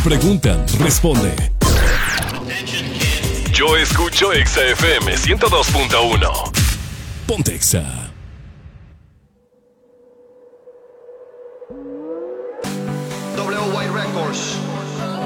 Preguntan, responde. Yo escucho Exa FM 102.1. Ponte Exa. WY Records.